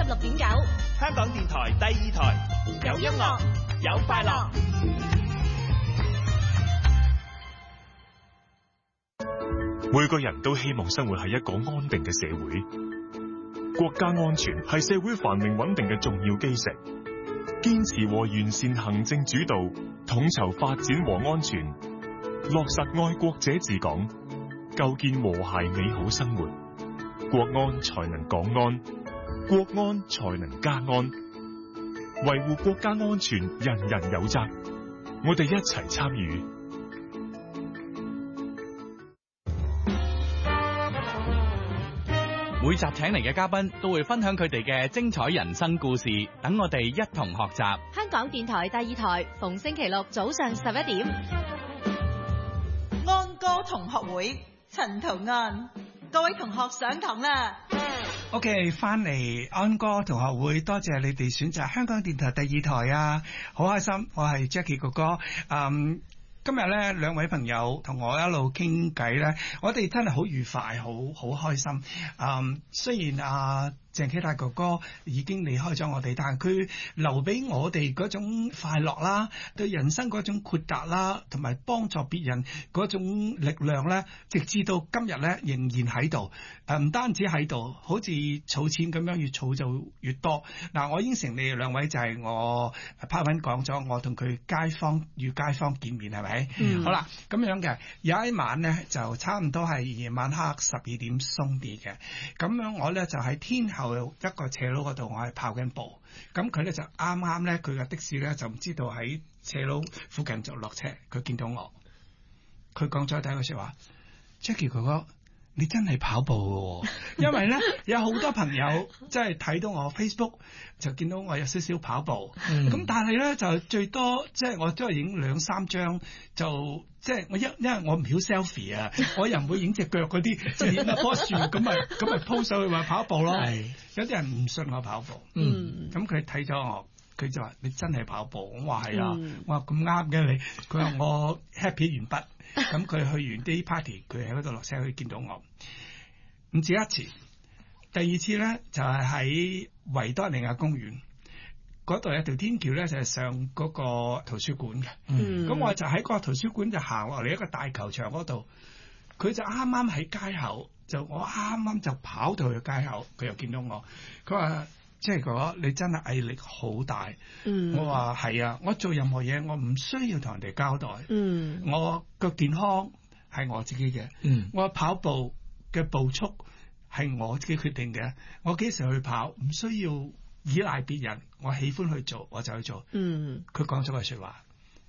86.9， 香港電台第2台， 有音樂， 有快樂。 每個人都希望生活喺一個安定嘅社會，國家安全係社會繁榮穩定嘅重要基石。堅持和完善行政主導，統籌發展和安全，落實愛國者治港，構建和諧美好生活，國安才能港安，國安才能家安。維護國家安全，人人有責，我哋一齊參與。 每集請嚟嘅嘉賓都會分享佢哋嘅精彩人生故事，等我哋一同學習。 香港電台第2台，逢星期六早上11點， 安歌同學會陳圖安，各位同學上堂啦。 OK， 翻嚟安歌同學會，多謝你哋選擇香港電台第2台啊，好開心，我係 Jackie 哥哥。今日咧兩位朋友同我一路傾偈咧，我哋真係好愉快，好開心。雖然鄭啟泰哥哥已經離開咗我哋，但係佢留俾我哋嗰種快樂啦，對人生嗰種豁達啦，同埋幫助別人嗰種力量咧，直至到今日咧仍然喺度。唔單止喺度，好似儲錢咁樣，越儲就越多。嗱，我應承你哋兩位就係我柏文講咗，我同佢與街坊見面係咪？好啦，咁樣嘅有一晚咧就差唔多係夜晚黑12點鬆啲嘅，咁樣我咧就喺天后一個斜路嗰度，我係跑緊步，咁佢咧就啱啱咧佢嘅的士咧就唔知道喺斜路附近就落車，佢見到我，佢講咗第一句說話 Jackie 哥哥，你真係跑步嘅，因為咧有好多朋友即係睇到我 Facebook 就見到我有少少跑步，咁但係咧就最多即係我都係影2-3張，就即係我因為我唔曉 selfie 啊，我又唔會影隻腳嗰啲，就影一棵樹咁咪 po 上去話跑步咯。有啲人唔信我跑步，咁佢睇咗我，佢就話你真係跑步，我話係啊，我話咁啱嘅你，佢話我 happy 完畢。咁佢去完啲 party， 佢喺嗰度落車去見到我，唔止一次。第二次咧就係喺維多利亞公園嗰度有條天橋咧，就係上嗰個圖書館嘅。咁我就喺個圖書館就行落嚟一個大球場嗰度，佢就啱啱喺街口，就我啱啱就跑到去街口，佢又見到我，佢話即係講你真係毅力好大。我話係啊，我做任何嘢我唔需要同人哋交代。我個健康係我自己嘅。我跑步嘅步速係我自己決定嘅。我幾時去跑唔需要依賴別人，我喜歡去做我就去做。佢講咗句說話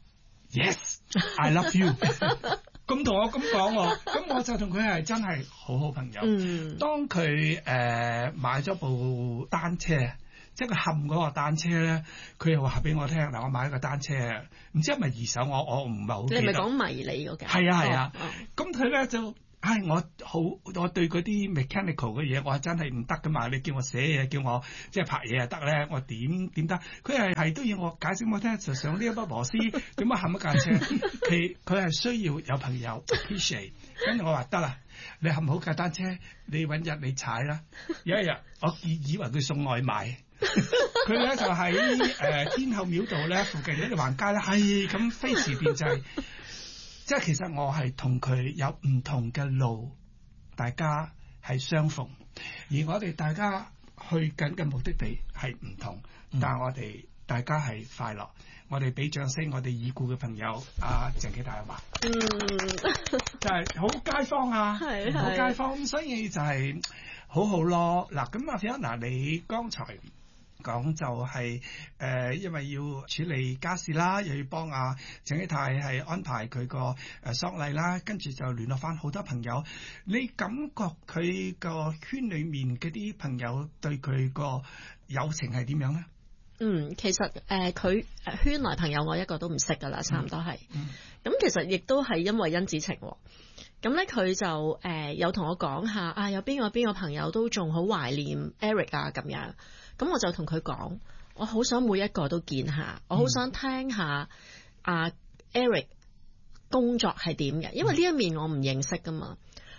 Yes I love you 咁同我咁講，咁我就同佢係真係好朋友。當佢買咗部單車，即係佢冚嗰個單車咧，佢又話俾我聽，嗱，我買一個單車，唔知係咪二手，我唔係好記得。你係咪講迷你嗰架？係啊，咁佢咧就我對嗰啲 mechanical 嘅嘢，我真係唔得噶嘛。你叫我寫嘢，叫我即係拍嘢就得咧，我點得？佢係都要我解釋我聽，就上呢一筆螺絲點樣冚一架車。佢係需要有朋友 appreciate。跟住我話得啦，你冚好架單車，你搵日你踩啦。有一日我以為佢送外賣，佢咧就喺天后廟道咧附近嗰條橫街咧，係咁飛馳電掣。即係其實我係同佢有唔同嘅路，大家係相逢，而我哋大家去緊嘅目的地係唔同，但係我哋大家係快樂。我哋俾掌聲，我哋已故嘅朋友鄭啟泰話，就係好街坊啊，好街坊，所以就係好好咯。嗱，咁阿 Fiona，你剛才講就係因為要處理家事啦，又要幫鄭啟泰係安排佢個喪禮啦，跟住就聯絡翻好多朋友。你感覺佢個圈裏面嗰啲朋友對佢個友情係點樣咧？ 其實佢圈內朋友我一個都唔識噶啦，差唔多係。咁其實亦都係因為甄子晴，咁咧佢就有同我講下有邊個朋友都仲好懷念 Eric 啊咁樣。咁我就同佢講，我好想每一個都見下，我好想聽下Eric 工作係點嘅，因為呢一面我唔認識噶嘛。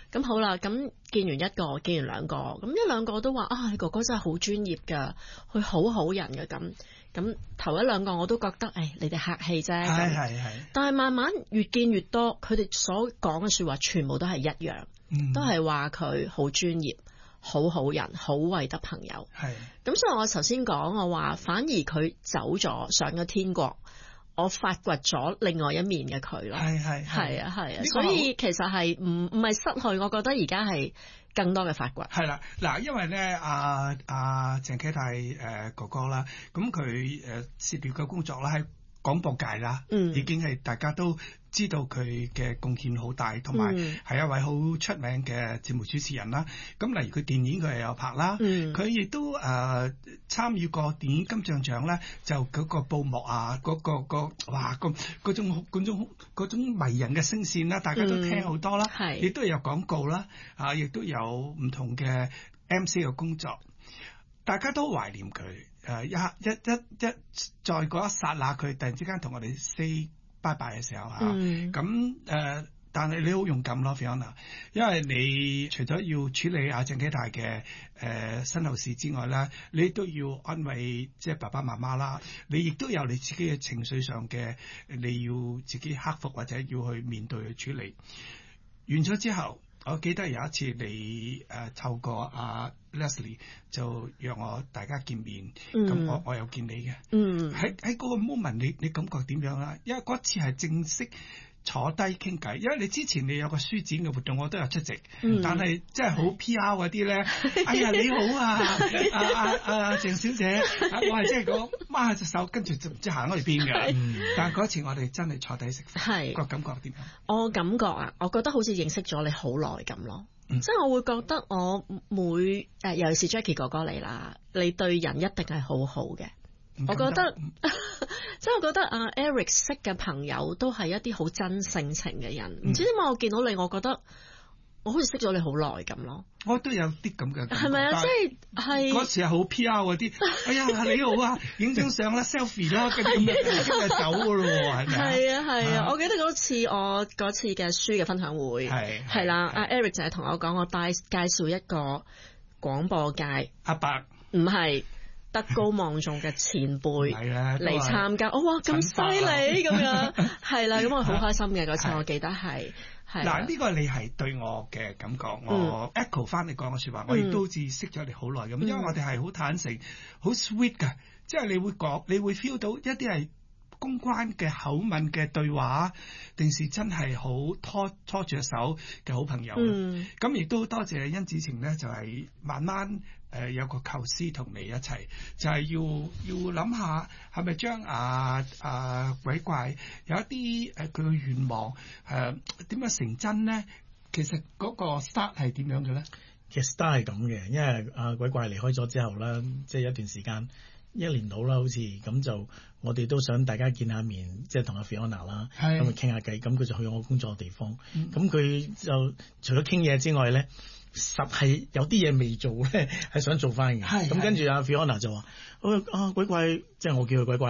咁好啦，咁見完一個，見完兩個，咁一兩個都話啊，哥哥真係好專業㗎，佢好好人嘅咁。咁頭一兩個我都覺得，你哋客氣啫。係。但係慢慢越見越多，佢哋所講嘅説話全部都係一樣，都係話佢好專業、好好人、好為得朋友。係。咁所以我頭先講，我話反而佢走咗上咗天國。我發掘咗另外一面嘅佢咯，係啊，所以其實係唔係失去，我覺得而家係更多嘅發掘。係啦，嗱，因為咧鄭啟泰哥哥啦，咁佢涉獵嘅工作啦喺廣播界啦，已經係大家都知道佢嘅貢獻好大，同埋係一位好出名嘅節目主持人啦。咁例如佢電影佢係有拍啦，佢亦都參與過電影金像獎咧，就嗰個布幕啊，哇嗰種迷人嘅聲線啦，大家都聽好多啦，亦都有廣告啦，亦都有唔同嘅 MC 嘅工作，大家都懷念佢。一再嗰一剎那，佢突然之間同我哋 say bye bye 嘅時候咁但係你好勇敢咯 Fiona， 因為你除咗要處理鄭啟泰嘅身後事之外咧，你都要安慰即係爸爸媽媽啦，你亦都有你自己嘅情緒上嘅，你要自己克服或者要去面對去處理。完咗之後，我記得有一次你透過阿 Leslie 就讓我大家見面，咁我有見你嘅，喺嗰個 moment 你感覺點樣啊？因為嗰次係正式坐低傾偈，因為你之前你有個書展嘅活動我都有出席，但係即係好 PR 嗰啲咧，哎呀你好啊，鄭小姐，我係即係講掹下隻手，跟住就唔知行咗去邊嘅。但係嗰次我哋真係坐低食飯，個感覺點樣？我感覺啊，我覺得好似認識咗你好耐咁咯。即係我會覺得我尤其是 Jackie 哥哥你啦，你對人一定係好好嘅。我覺得即係我覺得Eric 識嘅朋友都係一啲好真性情嘅人。唔知點解我見到你，我覺得我好似識咗你好耐咁咯。我都有啲咁嘅，係咪啊？即係嗰次係好 PR 嗰啲，哎呀你好啊，影張相啦 selfie 啦，跟住咁樣走噶咯喎，係咪？係啊！我記得嗰次嘅書嘅分享會係啦，阿 Eric 就係同我講，我介紹一個廣播界阿伯，唔係德高望重嘅前輩嚟參加。哇咁犀利咁樣，係啦，咁我好開心嘅嗰次，我記得係。嗱，呢個你係對我嘅感覺，我 echo 翻你講嘅説話，我亦都好似識咗你好耐咁，因為我哋係好坦誠、好 sweet 嘅，即係你會講，你會 feel 到一啲係公關嘅口吻嘅對話，定是真係好拖住手嘅好朋友。咁亦都多謝殷子晴咧，就係慢慢有個構思同你一齊，就係要諗下係咪將鬼怪有一啲佢嘅願望點樣成真咧？其實嗰個 start 係點樣嘅咧？其實 start 係咁嘅，因為鬼怪離開咗之後啦，即係一段時間1年到啦，好似咁就我哋都想大家見下面，即係同阿 Fiona 啦，咁去傾下偈。咁佢就去我工作嘅地方，咁佢就除咗傾嘢之外咧，實係有啲嘢未做咧，係想做翻嘅。咁跟住阿 Fiona 就話：鬼怪，即係我叫佢鬼怪。